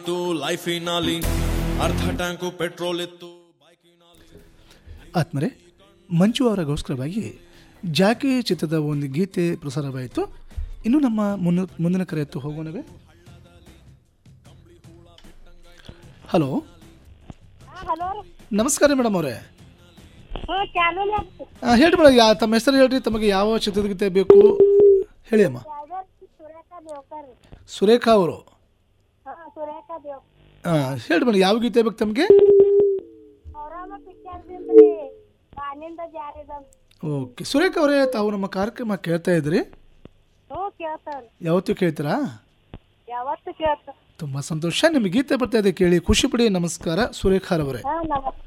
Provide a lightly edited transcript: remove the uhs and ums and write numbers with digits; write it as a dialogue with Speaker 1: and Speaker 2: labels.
Speaker 1: ಲೈಫಿನಲ್ಲಿ ಅರ್ಧ tank petrol ಇತ್ತು.
Speaker 2: ಆತ್ಮರೆ, ಮಂಜು ಅವರಿಗೋಸ್ಕರವಾಗಿ ಜಾಕಿ ಚಿತ್ರದ ಒಂದು ಗೀತೆ ಪ್ರಸಾರವಾಯಿತು. ಇನ್ನು ನಮ್ಮ ಮುಂದಿನ ಕರೆಯತ್ತು ಹೋಗೋಣವೇ. ಹಲೋ, ನಮಸ್ಕಾರ ಮೇಡಮ್ ಅವರೇ. ಹೇಳಿ ಮೇಡಮ್, ತಮ್ಮ ಹೆಸರು ಹೇಳ್ರಿ, ತಮಗೆ ಯಾವ ಚಿತ್ರದ ಗೀತೆ ಬೇಕು ಹೇಳಿ ಅಮ್ಮ. ಸುರೇಖಾ ಅವರು, ಹೇಳಿ ಮೇಡಮ್, ಯಾವ ಗೀತೆ ಬೇಕು ತಮಗೆ? ಓಕೆ ಸುರೇಖಾ ಅವರೇ, ತಾವು ನಮ್ಮ ಕಾರ್ಯಕ್ರಮ ಕೇಳ್ತಾ ಇದ್ರಿ? ಯಾವತ್ತೂ ಕೇಳ್ತೀರಾ? ತುಂಬ ಸಂತೋಷ. ನಿಮಗೆ ಗೀತೆ ಬರ್ತಾ ಇದೆ, ಕೇಳಿ ಖುಷಿ ಪಡಿ. ನಮಸ್ಕಾರ ಸುರೇಖಾ ಅವರೇ.